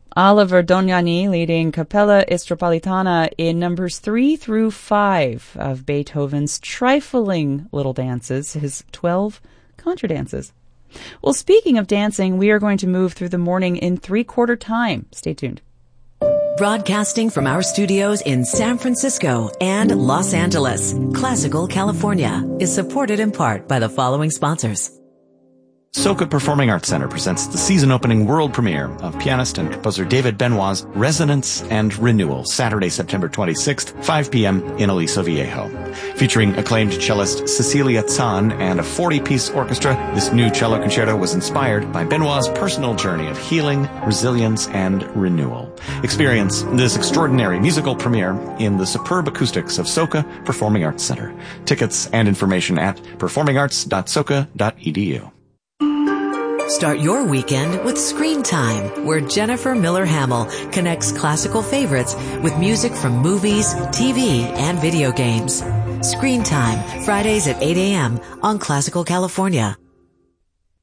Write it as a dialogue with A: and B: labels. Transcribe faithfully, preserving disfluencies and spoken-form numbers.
A: Oliver Dognani leading Capella Istropolitana in numbers three through five of Beethoven's trifling little dances, his twelve contra dances. Well, speaking of dancing, we are going to move through the morning in three-quarter time. Stay tuned.
B: Broadcasting from our studios in San Francisco and Los Angeles, Classical California is supported in part by the following sponsors.
C: Soka Performing Arts Center presents the season-opening world premiere of pianist and composer David Benoit's Resonance and Renewal, Saturday, September twenty-sixth, five p.m. in Aliso Viejo. Featuring acclaimed cellist Cecilia Zahn and a forty-piece orchestra, this new cello concerto was inspired by Benoit's personal journey of healing, resilience, and renewal. Experience this extraordinary musical premiere in the superb acoustics of Soka Performing Arts Center. Tickets and information at performing arts dot soka dot e d u.
B: Start your weekend with Screen Time, where Jennifer Miller Hamill connects classical favorites with music from movies, T V, and video games. Screen Time, Fridays at eight a.m. on Classical California.